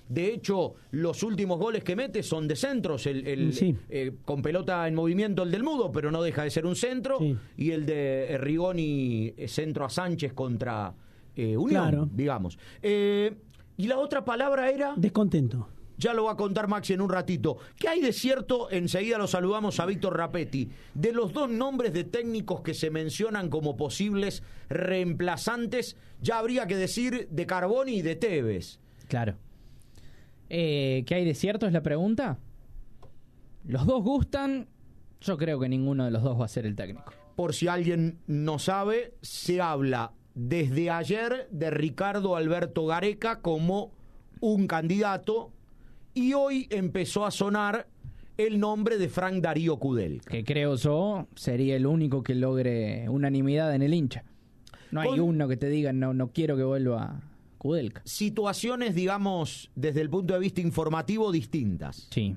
De hecho, los últimos goles que mete son de centros. Con pelota en movimiento el del Mudo, pero no deja de ser un centro. Sí. Y el de Rigoni, centro a Sánchez contra Unión, digamos. Y la otra palabra era... descontento. Ya lo va a contar Maxi en un ratito. ¿Qué hay de cierto? Enseguida lo saludamos a Víctor Rapetti. De los dos nombres de técnicos que se mencionan como posibles reemplazantes, ya habría que decir de Carboni y de Tevez. Claro. ¿Qué hay de cierto es la pregunta? Los dos gustan. Yo creo que ninguno de los dos va a ser el técnico. Por si alguien no sabe, se habla desde ayer de Ricardo Alberto Gareca como un candidato. Y hoy empezó a sonar el nombre de Frank Darío Kudelka. Que creo yo sería el único que logre unanimidad en el hincha. No hay uno que te diga no quiero que vuelva Kudelka. Situaciones, digamos, desde el punto de vista informativo distintas. Sí.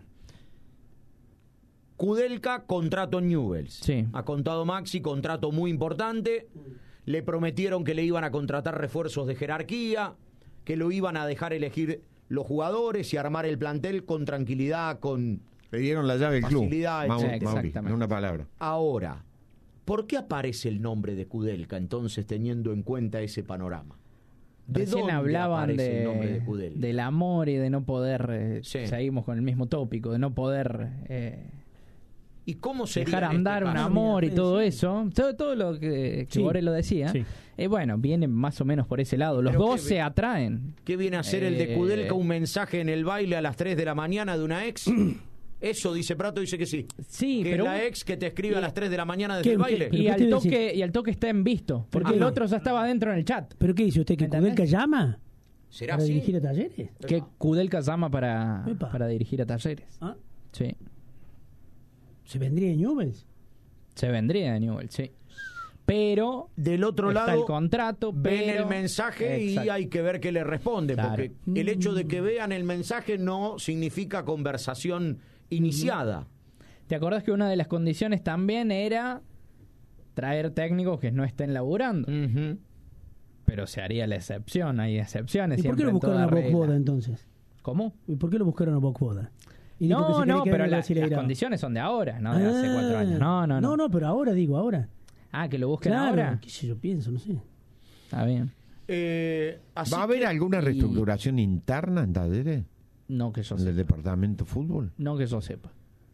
Kudelka, contrato en Newell's. Sí. Ha contado Maxi, contrato muy importante. Le prometieron que le iban a contratar refuerzos de jerarquía, que lo iban a dejar elegir los jugadores y armar el plantel con tranquilidad, con le dieron la llave del club. Mauri, en una palabra. Ahora, ¿por qué aparece el nombre de Kudelka entonces, teniendo en cuenta ese panorama? Recién hablaban del amor y de no poder, seguimos con el mismo tópico, de no poder ¿y cómo sería dejar andar un amor y todo eso? Todo lo que Boré lo decía. Sí. Bueno, viene más o menos por ese lado. Los dos se atraen. ¿Qué viene a hacer el de Kudelka? ¿Un mensaje en el baile a las 3 de la mañana de una ex? Eso dice Prato, dice que sí. Sí, que pero la ex que te escribe a las 3 de la mañana desde el baile. Y al toque está en visto, porque el otro ya estaba dentro en el chat. ¿Pero qué dice usted? ¿Que Kudelka llama? ¿Será ¿Para así? dirigir a Talleres? Que Kudelka llama para dirigir a Talleres. ¿Ah? Sí. ¿Se vendría de Newell's? Se vendría de Newell's, sí. Pero del otro está lado el contrato, ven el mensaje. Exacto. Y hay que ver qué le responde, claro. Porque el hecho de que vean el mensaje no significa conversación iniciada. ¿Te acordás que una de las condiciones también era traer técnicos que no estén laburando? Pero se haría la excepción, hay excepciones. ¿Y por qué lo buscaron a Bockboda entonces? ¿Cómo? ¿Y por qué lo buscaron a Bockboda? No, pero las condiciones son de ahora, no de hace 4 años. No, pero ahora digo, ahora. Ah, que lo busquen ahora. Qué sé yo, pienso, no sé. Está bien. ¿Va a haber alguna reestructuración interna en Talleres? No que yo sepa. ¿En el departamento de fútbol? No que yo sepa.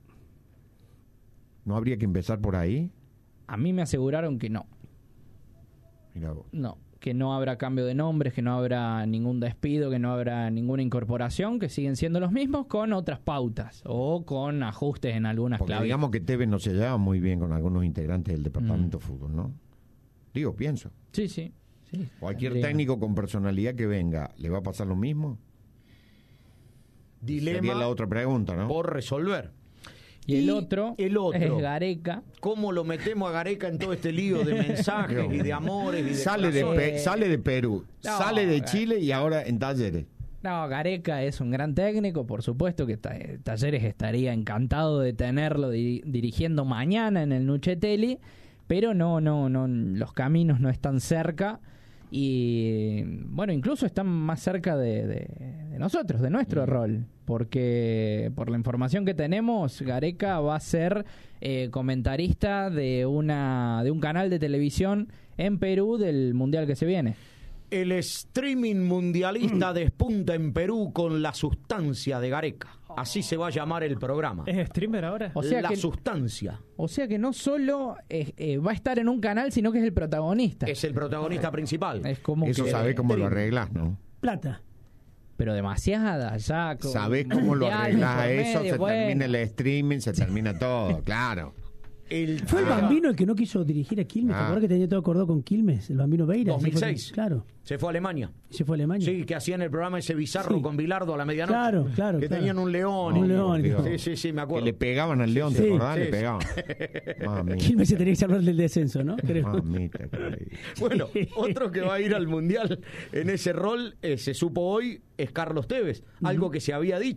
¿No habría que empezar por ahí? A mí me aseguraron que no. Mirá vos. No, que no habrá cambio de nombres, que no habrá ningún despido, que no habrá ninguna incorporación, que siguen siendo los mismos con otras pautas o con ajustes en algunas claves. Digamos que Tevez no se lleva muy bien con algunos integrantes del departamento de fútbol, ¿no? Digo, pienso. Sí. Cualquier técnico con personalidad que venga, ¿le va a pasar lo mismo? Dilema. Sería la otra pregunta, ¿no? Por resolver. Y el otro es Gareca. ¿Cómo lo metemos a Gareca en todo este lío de mensajes y de amores? Y de sale de Perú, sale de Chile y ahora en Talleres. No, Gareca es un gran técnico, por supuesto que Talleres estaría encantado de tenerlo dirigiendo mañana en el Nuchetelli, pero no, los caminos no están cerca y bueno, incluso están más cerca de nosotros, de nuestro rol, porque por la información que tenemos, Gareca va a ser comentarista de un canal de televisión en Perú del Mundial que se viene. El streaming mundialista despunta en Perú con La Sustancia de Gareca. Así se va a llamar el programa. ¿Es streamer ahora? O sea La Sustancia. O sea que no solo va a estar en un canal, sino que es el protagonista. Es el protagonista principal. Es como eso sabés cómo lo arreglás, ¿no? Plata. Pero demasiada, ya. Sabés cómo lo arreglás a eso, termina el streaming, se termina todo, claro. Fue el Bambino el que no quiso dirigir a Quilmes. ¿Te acuerdas que tenía todo acordado con Quilmes? El Bambino Beira. 2006. Claro. Se fue a Alemania. Se fue a Alemania. Sí, que hacían el programa ese bizarro con Bilardo a la medianoche. Claro. Que tenían un león. Un león. Sí, me acuerdo. Que le pegaban al león, ¿te acordás? Le pegaban. Quilmes se tenía que salvar del descenso, ¿no? Mamita, bueno, otro que va a ir al Mundial en ese rol, se supo hoy, es Carlos Tevez. Algo que se había dicho.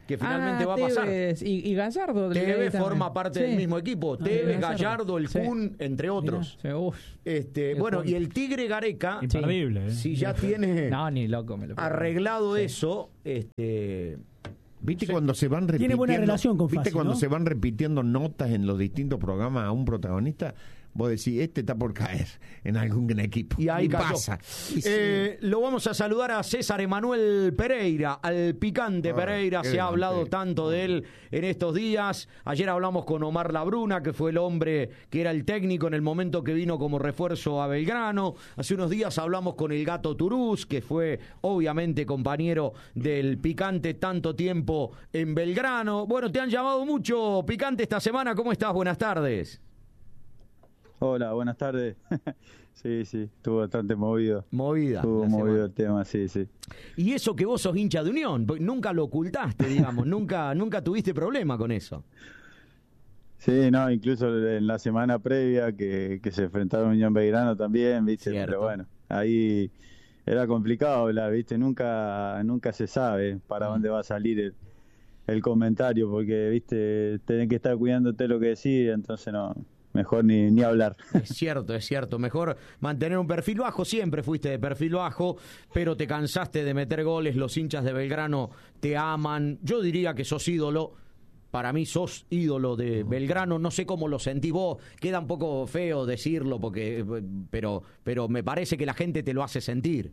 que finalmente va a pasar. Y Gallardo. Tevez forma parte del mismo equipo. Tevez, Gallardo, el Kun, entre otros. Bueno, y el Tigre Gareca, imperdible, si ya tiene ni loco me lo arreglado eso, ¿Viste cuando se van repitiendo? Tiene buena relación con Fassi, ¿Viste cuando ¿no? se van repitiendo notas en los distintos programas a un protagonista? Vos decís, este está por caer en algún equipo. Y ahí pasa. Lo vamos a saludar a César Emanuel Pereira, al picante Pereira. Se ha hablado tanto de él en estos días. Ayer hablamos con Omar Labruna, que fue el hombre que era el técnico en el momento que vino como refuerzo a Belgrano. Hace unos días hablamos con el Gato Turús, que fue obviamente compañero del picante tanto tiempo en Belgrano. Bueno, te han llamado mucho, picante, esta semana. ¿Cómo estás? Buenas tardes. Hola, buenas tardes. Sí, estuvo bastante movido. Estuvo movido el tema, sí. Y eso que vos sos hincha de Unión, nunca lo ocultaste, digamos, nunca tuviste problema con eso. Sí, no, incluso en la semana previa que se enfrentaron Unión Belgrano también, ¿viste? Cierto. Pero bueno, ahí era complicado hablar, ¿viste? Nunca se sabe para dónde va a salir el comentario, porque, ¿viste? Tenés que estar cuidándote lo que decís, entonces no... Mejor ni hablar. Es cierto. Mejor mantener un perfil bajo. Siempre fuiste de perfil bajo, pero te cansaste de meter goles. Los hinchas de Belgrano te aman. Yo diría que sos ídolo. Para mí sos ídolo de Belgrano. No sé cómo lo sentís vos. Queda un poco feo decirlo, pero me parece que la gente te lo hace sentir.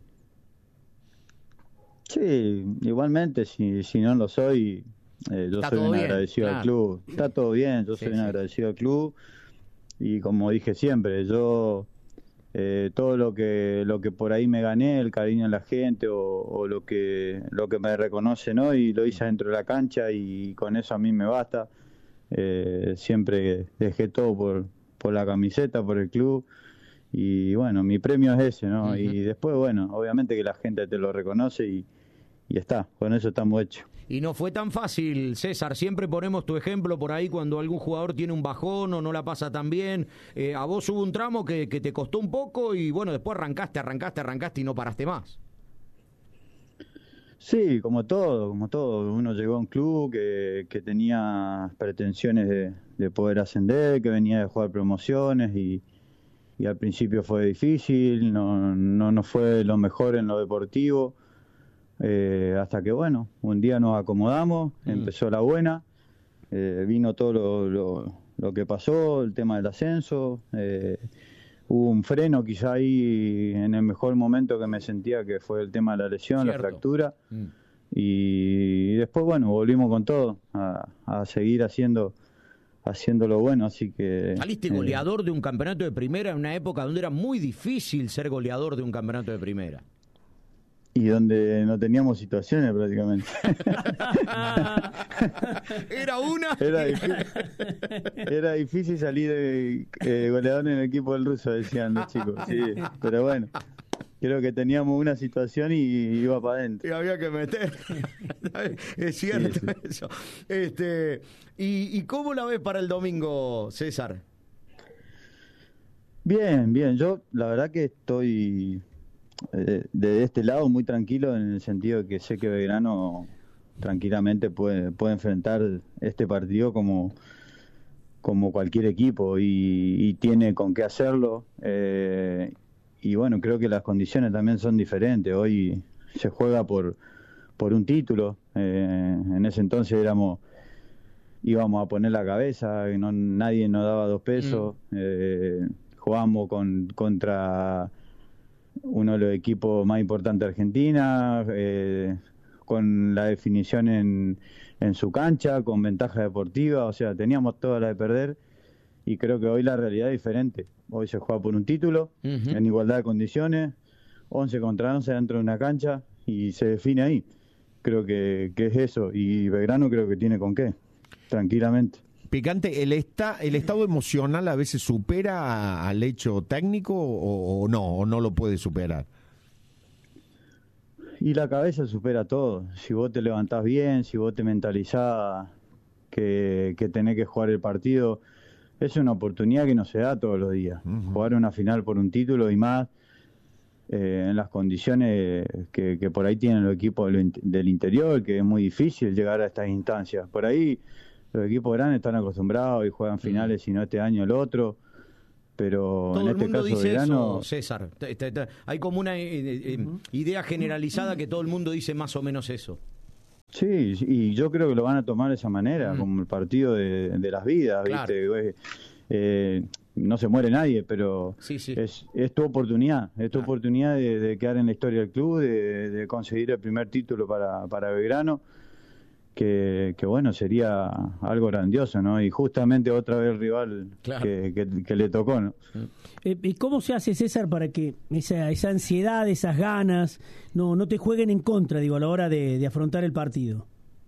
Sí, igualmente, si no lo soy, yo soy un agradecido al club. Está todo bien, yo soy un agradecido al club. Y como dije siempre, yo todo lo que por ahí me gané, el cariño de la gente o lo que me reconocen hoy, lo hice dentro de la cancha y con eso a mí me basta. Siempre dejé todo por la camiseta, por el club. Y bueno, mi premio es ese, ¿no? Uh-huh. Y después, bueno, obviamente que la gente te lo reconoce y está, con eso estamos hechos. Y no fue tan fácil, César. Siempre ponemos tu ejemplo por ahí cuando algún jugador tiene un bajón o no la pasa tan bien. A vos hubo un tramo que te costó un poco y bueno, después arrancaste y no paraste más. Sí, como todo. Uno llegó a un club que tenía pretensiones de poder ascender, que venía de jugar promociones y al principio fue difícil, no fue lo mejor en lo deportivo. Hasta que bueno, un día nos acomodamos, empezó la buena, vino todo lo que pasó, el tema del ascenso, hubo un freno quizá ahí en el mejor momento que me sentía, que fue el tema de la lesión, la fractura, y después bueno, volvimos con todo, a seguir haciendo lo bueno, así que... Saliste goleador de un campeonato de primera en una época donde era muy difícil ser goleador de un campeonato de primera. Y donde no teníamos situaciones prácticamente. Era difícil salir de goleador en el equipo del Ruso, decían los chicos. Sí, pero bueno, creo que teníamos una situación y iba para adentro. Y había que meter. Es cierto eso. ¿Y cómo la ves para el domingo, César? Bien. Yo la verdad que estoy... de este lado muy tranquilo en el sentido de que sé que Belgrano tranquilamente puede enfrentar este partido como cualquier equipo y tiene con qué hacerlo, y bueno, creo que las condiciones también son diferentes. Hoy se juega por un título, en ese entonces íbamos a poner la cabeza, nadie nos daba 2 pesos, jugamos contra uno de los equipos más importantes de Argentina, con la definición en su cancha, con ventaja deportiva, o sea, teníamos toda la de perder, y creo que hoy la realidad es diferente. Hoy se juega por un título, en igualdad de condiciones, 11 contra 11 dentro de una cancha, y se define ahí. Creo que es eso, y Belgrano creo que tiene con qué, tranquilamente. Picante, ¿el estado emocional a veces supera al hecho técnico o no lo puede superar? Y la cabeza supera todo. Si vos te levantás bien, si vos te mentalizás que tenés que jugar el partido, es una oportunidad que no se da todos los días. Jugar una final por un título y más, en las condiciones que por ahí tienen los equipos del interior, que es muy difícil llegar a estas instancias. Por ahí los equipos grandes están acostumbrados y juegan finales, si no este año el otro, pero todo en este caso dice Belgrano... eso, César. Hay como una idea generalizada que todo el mundo dice más o menos eso. Sí, y yo creo que lo van a tomar de esa manera, como el partido de las vidas, claro. ¿Viste? No se muere nadie, pero sí. Es tu oportunidad, tu oportunidad de quedar en la historia del club, de conseguir el primer título para Belgrano, que bueno, sería algo grandioso, ¿no? Y justamente otra vez el rival que le tocó, ¿no? ¿Y cómo se hace, César, para que esa ansiedad, esas ganas, no te jueguen en contra, digo, a la hora de afrontar el partido?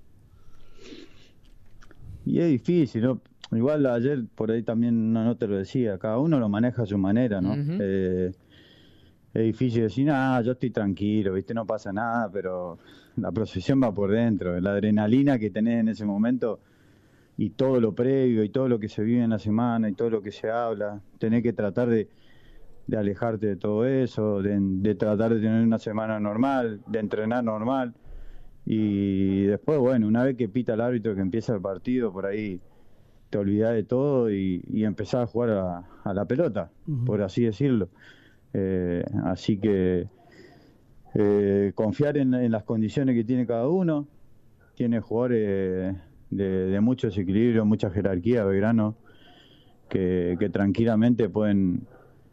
Y es difícil, ¿no? Igual ayer por ahí también no te lo decía, cada uno lo maneja a su manera, ¿no? Es difícil decir, yo estoy tranquilo, ¿viste? No pasa nada, pero la procesión va por dentro, la adrenalina que tenés en ese momento y todo lo previo y todo lo que se vive en la semana y todo lo que se habla, tenés que tratar de alejarte de todo eso, de tratar de tener una semana normal, de entrenar normal y después, bueno, una vez que pita el árbitro que empieza el partido, por ahí te olvidás de todo y empezás a jugar a la pelota, por así decirlo. Así que confiar en las condiciones que tiene cada uno. Tiene jugadores de mucho desequilibrio, mucha jerarquía, Belgrano, que tranquilamente pueden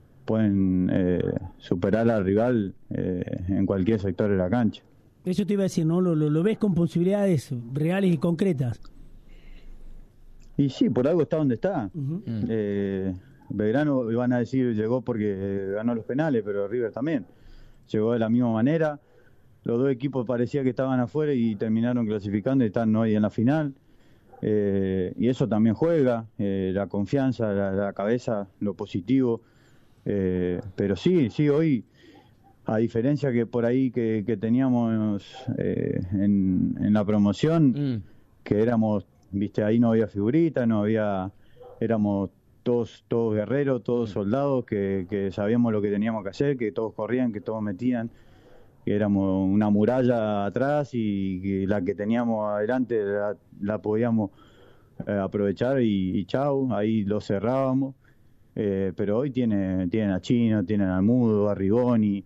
superar al rival en cualquier sector de la cancha. Eso te iba a decir, ¿no? ¿Lo ves con posibilidades reales y concretas? Y sí, por algo está donde está. Belgrano, van a decir, llegó porque ganó los penales, pero River también. Llegó de la misma manera. Los dos equipos parecía que estaban afuera y terminaron clasificando y están hoy en la final. Y eso también juega, la confianza, la cabeza, lo positivo. Pero sí, hoy, a diferencia que por ahí que teníamos en la promoción, que éramos, viste, ahí no había figuritas, éramos todos guerreros, todos soldados que sabíamos lo que teníamos que hacer, que todos corrían, que todos metían, que éramos una muralla atrás y que la que teníamos adelante la podíamos aprovechar y chau, ahí lo cerrábamos. Pero hoy tienen a Chino, tienen a Mudo, a Rigoni,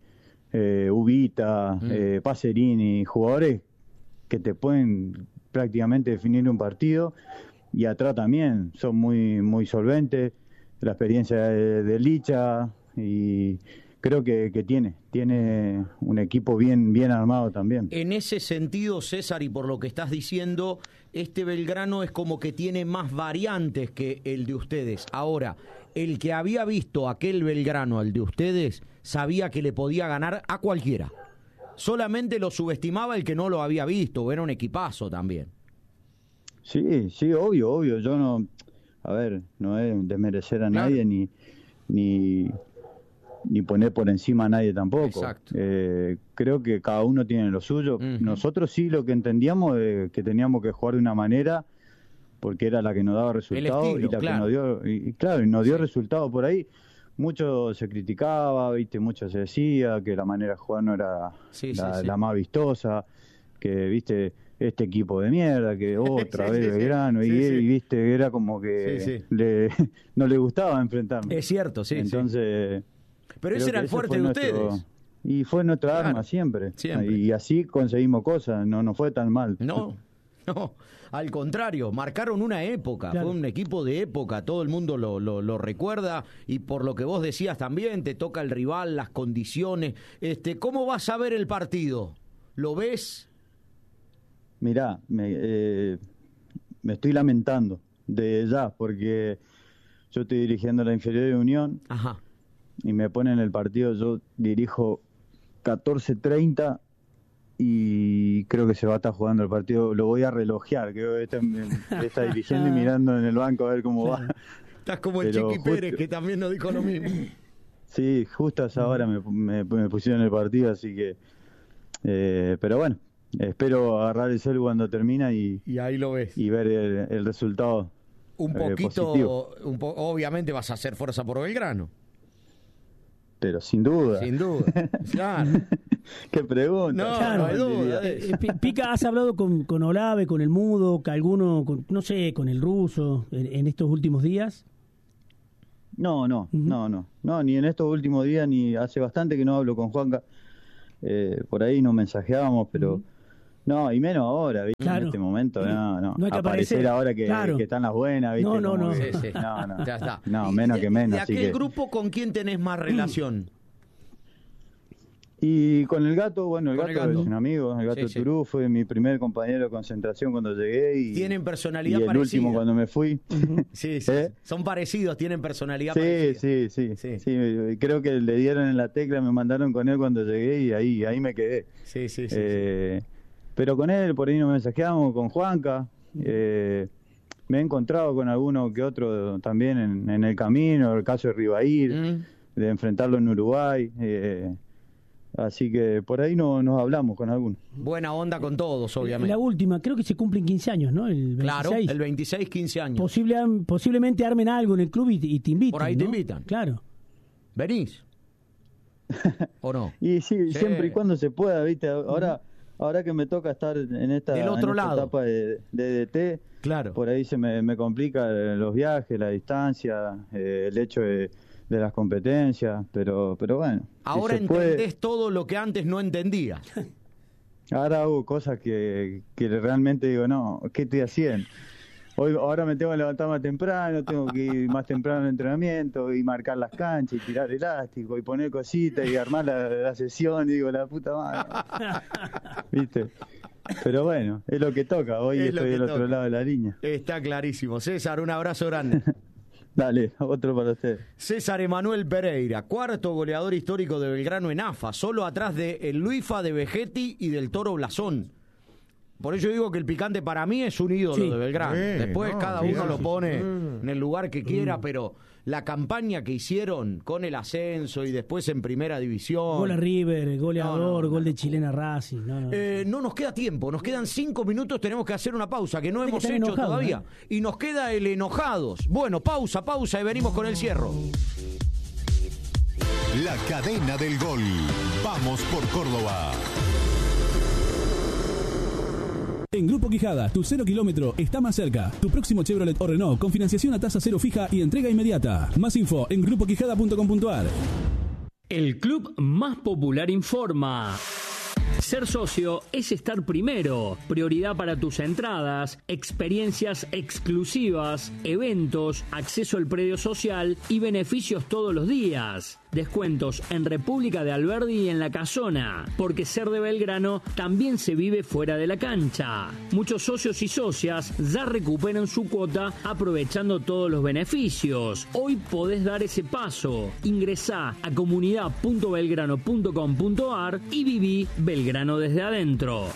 Ubita, Pacerini, jugadores que te pueden prácticamente definir un partido, y atrás también son muy solventes, la experiencia de Licha, y creo que tiene un equipo bien armado también. En ese sentido, César, y por lo que estás diciendo, este Belgrano es como que tiene más variantes que el de ustedes. Ahora, el que había visto aquel Belgrano al de ustedes, sabía que le podía ganar a cualquiera. Solamente lo subestimaba el que no lo había visto, era un equipazo también. Sí, obvio. Yo no es desmerecer a nadie ni poner por encima a nadie tampoco. Exacto. Creo que cada uno tiene lo suyo. Nosotros sí lo que entendíamos es que teníamos que jugar de una manera porque era la que nos daba resultados y la que nos dio, y nos dio resultados por ahí. Mucho se criticaba, mucho se decía que la manera de jugar no era la más vistosa, que este equipo de mierda, que otra vez Belgrano, y era como que no le gustaba enfrentarnos. Es cierto, Entonces, pero ese era el fuerte de ustedes. Y fue nuestra arma siempre. Y así conseguimos cosas, no fue tan mal. No, al contrario, marcaron una época, fue un equipo de época, todo el mundo lo recuerda, y por lo que vos decías también, te toca el rival, las condiciones. ¿Cómo vas a ver el partido? ¿Lo ves? Mirá, me estoy lamentando de ya, porque yo estoy dirigiendo la inferior de Unión. Ajá. Y me ponen el partido, yo dirijo 14:30 y creo que se va a estar jugando el partido, lo voy a relojear, creo que está dirigiendo y mirando en el banco a ver cómo va. Estás como el Chiqui Pérez, que también nos dijo lo mismo. Sí, justo a esa hora me pusieron el partido, así que pero bueno, espero agarrar el celu cuando termina y ahí lo ves y ver el resultado. Un poquito, obviamente vas a hacer fuerza por Belgrano. delantero, sin duda. Sin duda, claro. Qué pregunta. No, Claro, no hay duda. Pica, ¿has hablado con Olave, con el Mudo, con alguno, no sé, con el ruso en estos últimos días? No, ni en estos últimos días, ni hace bastante que no hablo con Juanca. Por ahí nos mensajeábamos, pero no, y menos ahora, ¿viste? Claro. En este momento, no No hay que aparecer ahora que están las buenas, ¿viste? No. Sí. No, Ya está. no, menos que menos. ¿De así aquel que... grupo con quién tenés más relación? Y con el Gato, bueno, el Con Gato el Gato. es un amigo, el Gato Sí. Turú fue mi primer compañero de concentración cuando llegué y Tienen personalidad y el parecida. último cuando me fui. Sí. ¿Eh? Son parecidos, tienen personalidad parecida. Sí, creo que le dieron en la tecla, me mandaron con él cuando llegué y ahí me quedé. Sí. Pero con él por ahí nos mensajeamos, con Juanca, me he encontrado con alguno que otro también en el camino, el caso de Ribair, de enfrentarlo en Uruguay, así que por ahí nos hablamos con alguno. Buena onda con todos, obviamente. La última, creo que se cumplen 15 años, ¿no? El 26. Claro, el 26, 15 años. Posiblemente armen algo en el club y te invitan. Por ahí ¿no? te invitan. Claro. ¿Venís? ¿O no? Y sí, siempre y cuando se pueda, ¿viste? Ahora que me toca estar en esta etapa de DT, claro. Por ahí se me complica los viajes, la distancia, el hecho de las competencias, pero bueno. Ahora entendés todo lo que antes no entendías. Ahora hago cosas que realmente digo, no, ¿qué estoy haciendo? Ahora me tengo que levantar más temprano, tengo que ir más temprano al entrenamiento y marcar las canchas y tirar elástico y poner cositas y armar la sesión y digo, la puta madre. ¿Viste? Pero bueno, es lo que toca, hoy estoy del otro lado de la línea. Está clarísimo. César, un abrazo grande. Dale, otro para usted. César Emanuel Pereira, cuarto goleador histórico de Belgrano en AFA, solo atrás de el Luifa, de Vegetti y del Toro Blasón. Por ello digo que el Picante para mí es un ídolo de Belgrano. Después cada uno lo pone en el lugar que quiera, pero la campaña que hicieron con el ascenso y después en primera división. Gol a River, goleador, gol de Chilena Racing. No nos queda tiempo, nos quedan 5 minutos, tenemos que hacer una pausa que no hemos hecho enojado, todavía. Y nos queda el Enojados. Bueno, pausa y venimos con el cierro. La cadena del gol. Vamos por Córdoba. En Grupo Quijada, tu 0 kilómetro está más cerca. Tu próximo Chevrolet o Renault con financiación a tasa cero fija y entrega inmediata. Más info en grupoquijada.com.ar. El club más popular informa. Ser socio es estar primero. Prioridad para tus entradas, experiencias exclusivas, eventos, acceso al predio social y beneficios todos los días. Descuentos en República de Alberdi y en La Casona, porque ser de Belgrano también se vive fuera de la cancha. Muchos socios y socias ya recuperan su cuota aprovechando todos los beneficios. Hoy podés dar ese paso. Ingresá a comunidad.belgrano.com.ar y viví Belgrano desde adentro.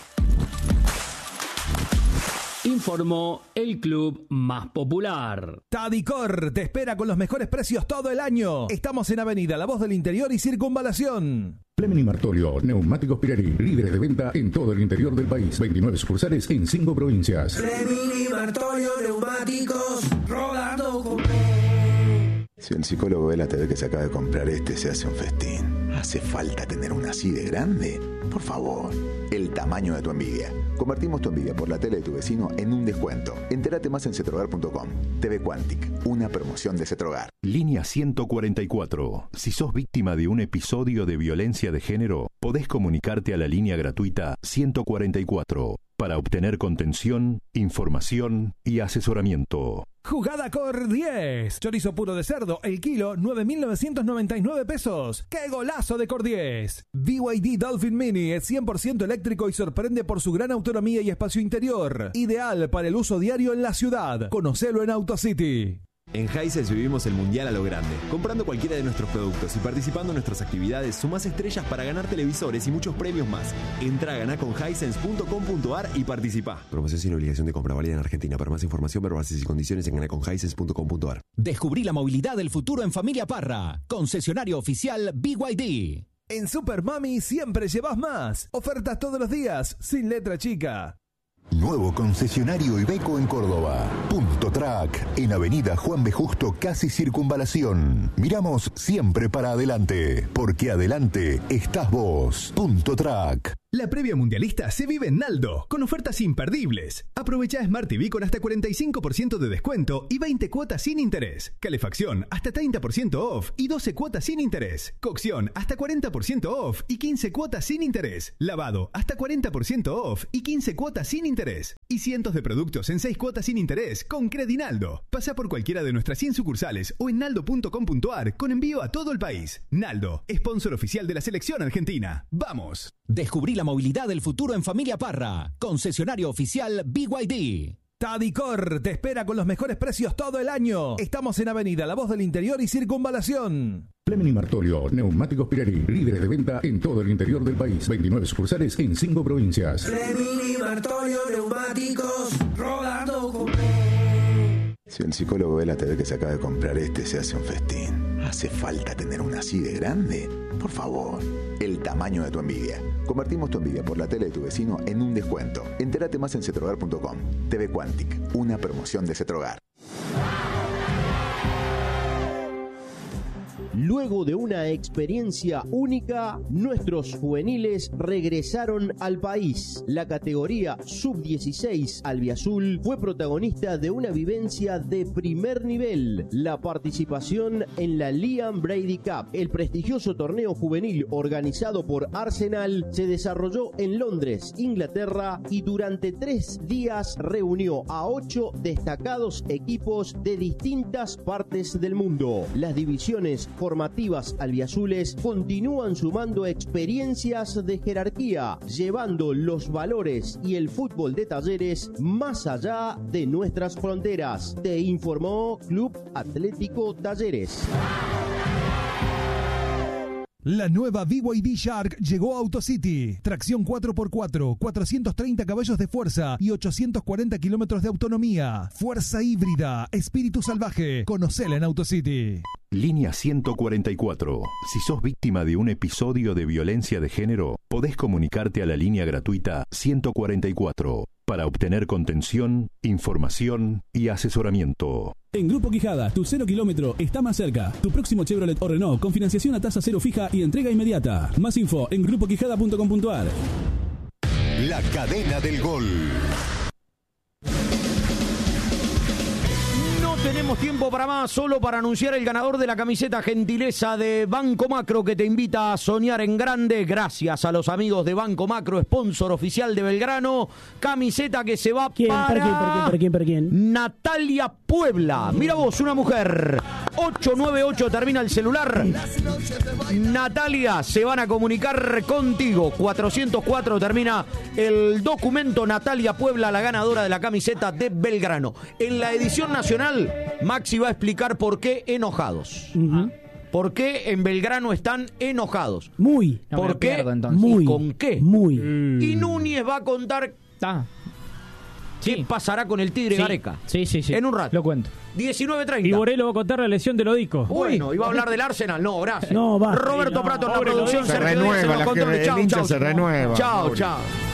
Informó el club más popular. Tadicor te espera con los mejores precios todo el año. Estamos en Avenida La Voz del Interior y Circunvalación. Fleming y Martolio, Neumáticos Pirelli, líderes de venta en todo el interior del país. 29 sucursales en 5 provincias. Fleming y Martolio, Neumáticos, rodando con... Si el psicólogo ve la TV que se acaba de comprar se hace un festín. ¿Hace falta tener una así de grande? Por favor, el tamaño de tu envidia. Convertimos tu envidia por la tele de tu vecino en un descuento. Entérate más en cetrogar.com. TV Quantic, una promoción de Cetrogar. Línea 144. Si sos víctima de un episodio de violencia de género, podés comunicarte a la línea gratuita 144 para obtener contención, información y asesoramiento. Jugada Cor 10. Chorizo puro de cerdo, el kilo, 9.999 pesos. ¡Qué golazo de Cor 10! BYD Dolphin Mini es 100% eléctrico y sorprende por su gran autonomía y espacio interior. Ideal para el uso diario en la ciudad. Conocelo en AutoCity. En Hisense vivimos el mundial a lo grande. Comprando cualquiera de nuestros productos y participando en nuestras actividades, sumás estrellas para ganar televisores y muchos premios más. Entra a ganaconhisense.com.ar y participá. Promoción sin obligación de compra válida en Argentina. Para más información, ver bases y condiciones en ganaconhisense.com.ar. Descubrí la movilidad del futuro en Familia Parra. Concesionario oficial BYD. En Super Mami siempre llevas más. Ofertas todos los días, sin letra chica. Un nuevo concesionario Iveco en Córdoba. Punto Track, en Avenida Juan B. Justo, casi Circunvalación. Miramos siempre para adelante, porque adelante estás vos. Punto Track. La previa mundialista se vive en Naldo, con ofertas imperdibles. Aprovecha Smart TV con hasta 45% de descuento y 20 cuotas sin interés. Calefacción hasta 30% off y 12 cuotas sin interés. Cocción hasta 40% off y 15 cuotas sin interés. Lavado hasta 40% off y 15 cuotas sin interés. Y cientos de productos en 6 cuotas sin interés con Credinaldo. Pasa por cualquiera de nuestras 100 sucursales o en naldo.com.ar con envío a todo el país. Naldo, sponsor oficial de la selección argentina. ¡Vamos! Descubrí la movilidad del futuro en Familia Parra. Concesionario oficial BYD. Tadicor te espera con los mejores precios todo el año. Estamos en Avenida La Voz del Interior y Circunvalación. Fleming y Martolio, Neumáticos Pirelli, líderes de venta en todo el interior del país. 29 sucursales en 5 provincias. Fleming y Martolio, neumáticos, rodando con... Si el psicólogo ve la TV que se acaba de comprar se hace un festín. ¿Hace falta tener una así de grande? Por favor, el tamaño de tu envidia. Convertimos tu envidia por la tele de tu vecino en un descuento. Entérate más en cetrogar.com. TV Quantic, una promoción de Cetrogar. Luego de una experiencia única, nuestros juveniles regresaron al país. La categoría Sub-16 albiazul fue protagonista de una vivencia de primer nivel, la participación en la Liam Brady Cup. El prestigioso torneo juvenil organizado por Arsenal se desarrolló en Londres, Inglaterra, y durante 3 días reunió a 8 destacados equipos de distintas partes del mundo. Las divisiones formativas albiazules continúan sumando experiencias de jerarquía, llevando los valores y el fútbol de Talleres más allá de nuestras fronteras. Te informó Club Atlético Talleres. La nueva BYD Shark llegó a AutoCity. Tracción 4x4, 430 caballos de fuerza y 840 kilómetros de autonomía. Fuerza híbrida, espíritu salvaje. Conocela en AutoCity. Línea 144. Si sos víctima de un episodio de violencia de género, podés comunicarte a la línea gratuita 144 para obtener contención, información y asesoramiento. En Grupo Quijada, tu 0 kilómetro está más cerca. Tu próximo Chevrolet o Renault con financiación a tasa cero fija y entrega inmediata. Más info en grupoquijada.com.ar. La cadena del gol. Tenemos tiempo para más, solo para anunciar el ganador de la camiseta gentileza de Banco Macro, que te invita a soñar en grande. Gracias a los amigos de Banco Macro, sponsor oficial de Belgrano. Camiseta que se va ¿Para quién? Natalia Puebla. Mira vos, una mujer. 898 termina el celular. Natalia, se van a comunicar contigo. 404 termina el documento. Natalia Puebla, la ganadora de la camiseta de Belgrano. En la edición nacional, Maxi va a explicar por qué enojados. ¿Por qué en Belgrano están enojados? Muy. ¿Por qué? Muy. ¿Y con qué? Muy. Y Núñez va a contar qué pasará con el Tigre Gareca. Sí. En un rato. Lo cuento. 19:30. Y Borelo va a contar la lesión de Lodico. Bueno, iba a hablar del Arsenal. No, gracias. No, va. Roberto Prato en la producción. Se renueva, el hincha se renueva. Chao.